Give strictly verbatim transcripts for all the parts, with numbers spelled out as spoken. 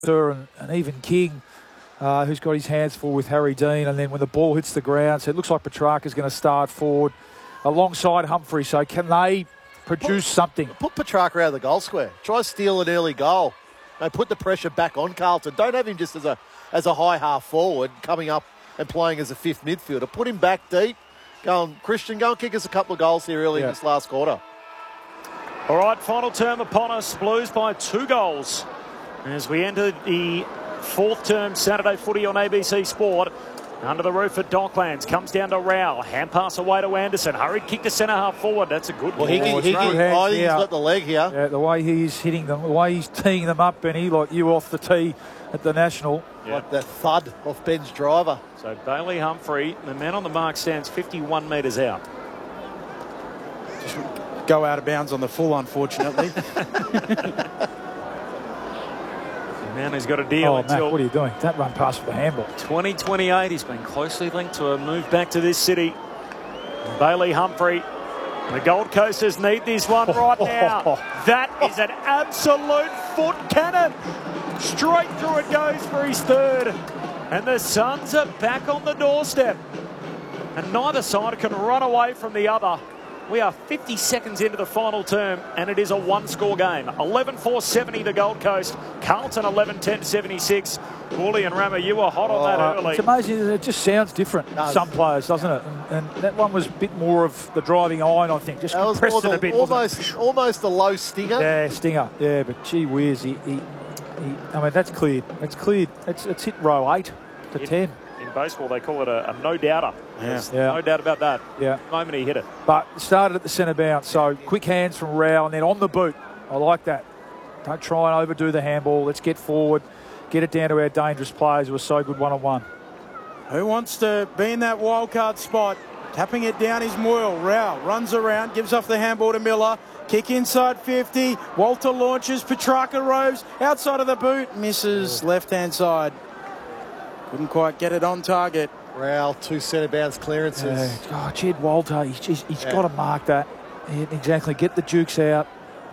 and, and even King, uh, who's got his hands full with Harry Dean. And then when the ball hits the ground, so it looks like Petrarca's going to start forward alongside Humphrey. So can they produce put, something? Put Petrarca out of the goal square. Try steal an early goal. No, put the pressure back on Carlton. Don't have him just as a as a high half forward coming up and playing as a fifth midfielder. Put him back deep. Go on, Christian, go and kick us a couple of goals here early yeah. in this last quarter. All right, final term upon us. Blues by two goals as we enter the fourth term Saturday footy on A B C Sport. Under the roof at Docklands. Comes down to Rowell. Hand pass away to Anderson. Hurried kick to centre half forward. That's a good well, ball. he, he, he, good I think yeah. he's got the leg here. Yeah, the way he's hitting them, the way he's teeing them up, Benny, like you off the tee at the National. Yeah. Like the thud off Ben's driver. So Bailey Humphrey, the man on the mark, stands fifty-one metres out. Just go out of bounds on the full, unfortunately. Man, he's got a deal oh, until... Mac, what are you doing? That run past for the handball. twenty twenty-eight, he's been closely linked to a move back to this city. Bailey Humphrey. The Gold Coasters need this one right now. That is an absolute foot cannon. Straight through it goes for his third. And the Suns are back on the doorstep. And neither side can run away from the other. We are fifty seconds into the final term, and it is a one-score game. eleven four seventy the Gold Coast. Carlton eleven ten seventy-six. Woolley and Rammer, you were hot on that oh, early. It's amazing. It just sounds different. Does. Some players, doesn't it? And, and that one was a bit more of the driving iron, I think. Just that compressed was it a bit. Almost, almost a low stinger. Yeah, stinger. Yeah, but gee whiz, he, he, he, I mean, that's cleared. It's cleared. It's, it's hit row eight to in, ten. In baseball, they call it a, a no-doubter. Yeah. yeah. No doubt about that. Yeah. The moment he hit it. But started at the centre bounce, so quick hands from Rowell and then on the boot. I like that. Don't try and overdo the handball. Let's get forward, get it down to our dangerous players who are so good one-on-one. Who wants to be in that wild card spot? Tapping it down is Moyle. Rowell runs around, gives off the handball to Miller. Kick inside fifty. Walter launches. Petrarca roves outside of the boot. Misses left-hand side. Couldn't quite get it on target. Rowell, two centre bounce clearances. Yeah. Oh, Jed Walter, he's, he's, he's yeah. got to mark that. Yeah, exactly. Get the jukes out.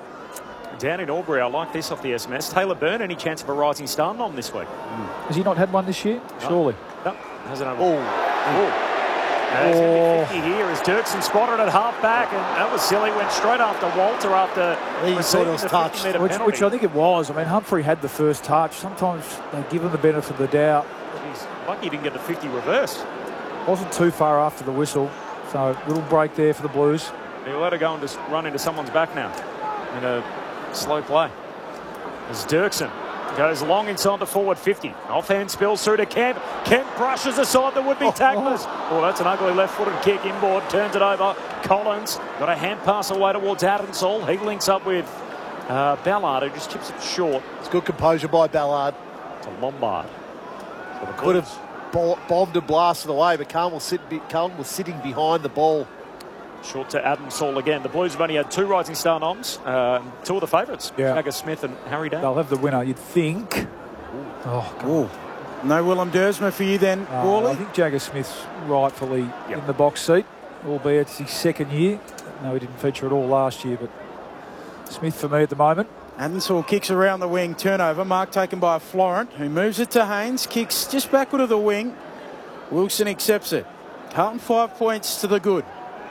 Down in Albury, I like this off the S M S. Taylor Byrne, any chance of a rising star nom this week? Mm. Has he not had one this year? No. Surely. No, hasn't had one. Oh. Oh. Uh, it's going to be fifty here as Dirksen spotted at half back, and that was silly. Went straight after Walter after he thought it was the touched. Which, which I think it was. I mean, Humphrey had the first touch. Sometimes they give him the benefit of the doubt. He's lucky he didn't get the fifty reversed. Wasn't too far after the whistle, so a little break there for the Blues. He'll let her go and just run into someone's back now in a slow play. As Dirksen goes long inside the forward fifty. Offhand spills through to Kemp. Kemp brushes aside the would-be tacklers. Oh, oh, that's an ugly left-footed kick inboard. Turns it over. Collins got a hand pass away towards Adamsall. He links up with uh, Ballard, who just chips it short. It's good composure by Ballard. To Lombard. Could have bombed and blasted away, but Carlton was, sit, Carlton was sitting behind the ball. Short to Adamsall again. The Blues have only had two rising star noms. Uh, two of the favourites. Yeah. Jagger Smith and Harry Dane. They'll have the winner, you'd think. Ooh. Oh, God. Ooh. No Willem Dersma for you then, uh, Wally? I think Jagger Smith's rightfully yep. in the box seat, albeit it's his second year. No, he didn't feature at all last year, but Smith for me at the moment. Adamsall kicks around the wing, turnover. Mark taken by Florent, who moves it to Haynes. Kicks just backward of the wing. Wilson accepts it. Carlton five points to the good.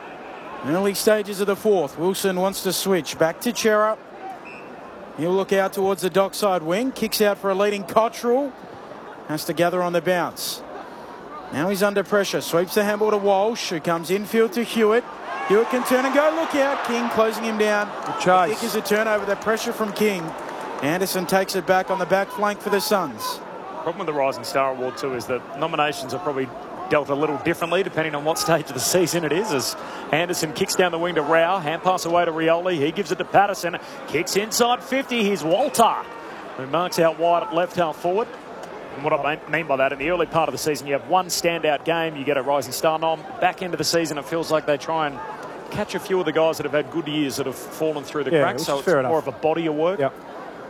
Early stages of the fourth. Wilson wants to switch. Back to Chera. He'll look out towards the dockside wing. Kicks out for a leading Cottrell. Has to gather on the bounce. Now he's under pressure. Sweeps the handball to Walsh, who comes infield to Hewitt. Hewitt can turn and go. Look out. King closing him down. The chase. Kick is a turnover. The pressure from King. Anderson takes it back on the back flank for the Suns. Problem with the Rising Star Award too is that nominations are probably dealt a little differently depending on what stage of the season it is, as Anderson kicks down the wing to Rao, hand pass away to Rioli, he gives it to Patterson, kicks inside fifty, here's Walter, who marks out wide at left half forward. And what I mean by that, in the early part of the season you have one standout game, you get a Rising Star nom. Back end of the season it feels like they try and catch a few of the guys that have had good years that have fallen through the yeah, cracks, so it's fair more enough. of a body of work. Yep.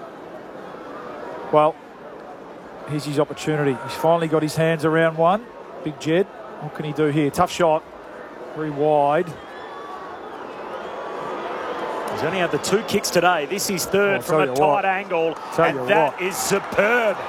Well, here's his opportunity. He's finally got his hands around one. Big Jed. What can he do here? Tough shot. Very wide. He's only had the two kicks today. This is third I'll from tell a you tight what. angle, Tell and you that what. is superb.